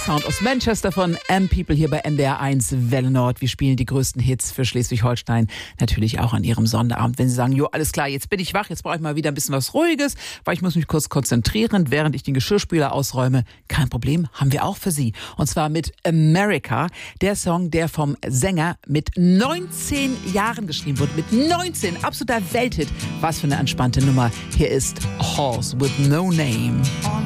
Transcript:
Sound aus Manchester von M-People hier bei NDR 1 Welle Nord. Wir spielen die größten Hits für Schleswig-Holstein natürlich auch an ihrem Sonderabend. Wenn Sie sagen, jo, alles klar, jetzt bin ich wach, jetzt brauche ich mal wieder ein bisschen was Ruhiges, weil ich muss mich kurz konzentrieren, während ich den Geschirrspüler ausräume. Kein Problem, haben wir auch für Sie. Und zwar mit America, der Song, der vom Sänger mit 19 Jahren geschrieben wurde. Mit 19, absoluter Welthit. Was für eine entspannte Nummer. Hier ist Horse with No Name.